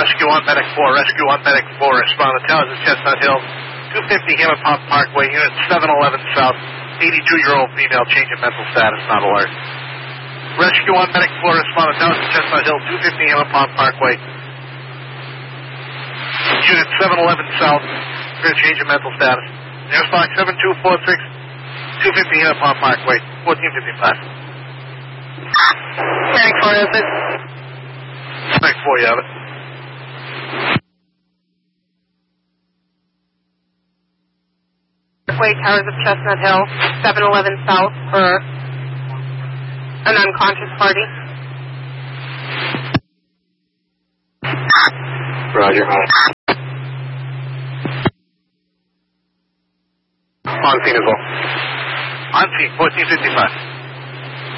Rescue 1, Medic 4. Rescue 1, Medic 4. Respond to towers at Chestnut Hill, 250 Hammer Pop Parkway, Unit 711 South. 82-year-old female, change in mental status, not alert. Rescue 1, Medic 4. Respond to towers at Chestnut Hill, 250 Hammer Pop Parkway. Unit 711 South, change in mental status. Airstock 7246, 250 Hammer Pop Parkway, 1455. Medic 4, is it? Medic 4, you have it. Parkway, towers of Chestnut Hill, 711 South for an unconscious party. Roger. On scene as well. On scene, 1455.